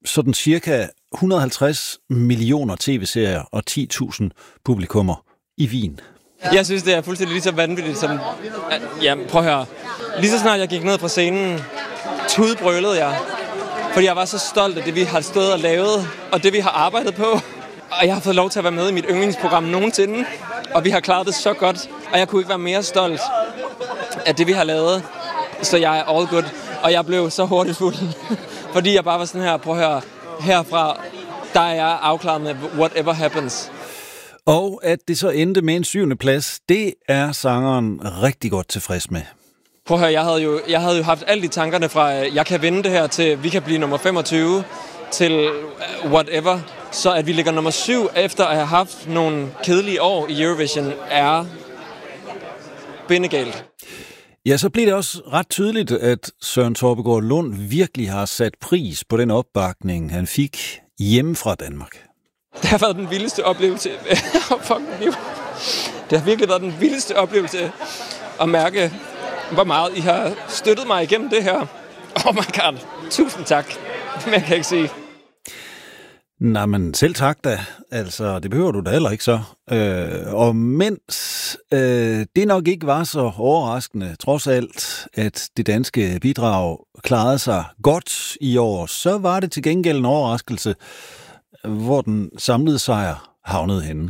sådan cirka 150 millioner tv-serier og 10.000 publikummer i Wien. Jeg synes, det er fuldstændig lige så vanvittigt som... Ja, prøv at høre. Lige så snart jeg gik ned fra scenen, tudbrølede jeg. Fordi jeg var så stolt af det, vi har stået og lavet, og det, vi har arbejdet på. Og jeg har fået lov til at være med i mit yndlingsprogram nogensinde. Og vi har klaret det så godt. Og jeg kunne ikke være mere stolt af det, vi har lavet. Så jeg er all good. Og jeg blev så hurtigt fuld. Fordi jeg bare var sådan her, prøv at høre, herfra, der er jeg afklaret med whatever happens. Og at det så endte med en 7. plads, det er sangeren rigtig godt tilfreds med. Prøv at høre, jeg havde jo haft alt i tankerne fra, jeg kan vinde det her til, vi kan blive nummer 25, til whatever. Så at vi ligger nummer 7 efter at have haft nogle kedelige år i Eurovision er bindegalt. Ja, så bliver det også ret tydeligt, at Søren Torpegaard Lund virkelig har sat pris på den opbakning, han fik hjemme fra Danmark. Det har været den vildeste oplevelse. Det har virkelig været den vildeste oplevelse at mærke, hvor meget I har støttet mig igennem det her. Oh my god, tusind tak. Men kan ikke sige. Nej, men selv tak da. Altså, det behøver du da heller ikke så. Og mens det nok ikke var så overraskende, trods alt, at det danske bidrag klarede sig godt i år, så var det til gengæld en overraskelse, hvor den samlede sejr havnede henne.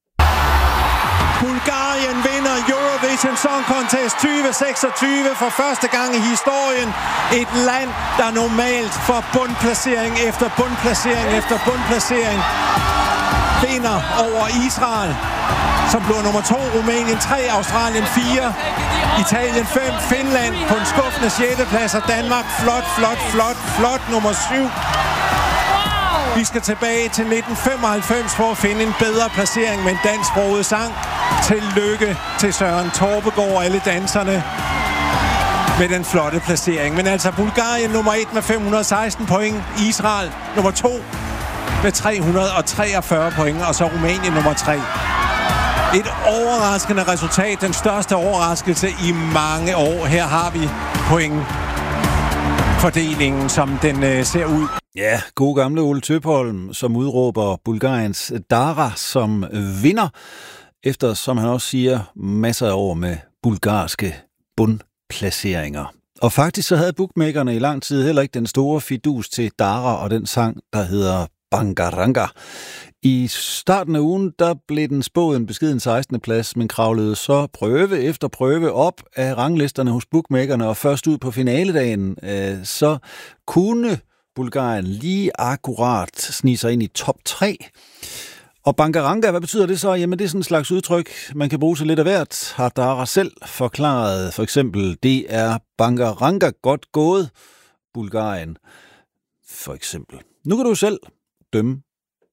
Bulgarien vinder Eurovision Song Contest 2026 for første gang i historien. Et land, der normalt får bundplacering efter bundplacering efter bundplacering, vinder over Israel, som blev nummer 2, Rumænien 3, Australien 4, Italien 5, Finland på en skuffende 6. plads, og Danmark flot nummer 7. Vi skal tilbage til 1995 for at finde en bedre placering med en dansksproget sang. Tillykke til Søren Torpegaard og alle danserne med den flotte placering. Men altså Bulgarien nummer 1 med 516 point, Israel nummer 2 med 343 point, og så Rumænien nummer 3. Et overraskende resultat, den største overraskelse i mange år. Her har vi pointfordelingen, som den ser ud. Ja, god gamle Ole Tøpholm, som udråber Bulgariens Dara som vinder, efter, som han også siger, masser af år med bulgarske bundplaceringer. Og faktisk så havde bookmakerne i lang tid heller ikke den store fidus til Dara og den sang, der hedder Bangaranga. I starten af ugen, der blev den spået en beskeden 16. plads, men kravlede så prøve efter prøve op af ranglisterne hos bookmakerne, og først ud på finaledagen, så kunne Bulgarien lige akkurat snige sig ind i top 3. Og Bangaranga, hvad betyder det så? Jamen det er sådan en slags udtryk, man kan bruge til lidt af hvert. Har Dara selv forklaret, for eksempel, det er Bangaranga godt gået, Bulgarien, for eksempel. Nu kan du selv dømme,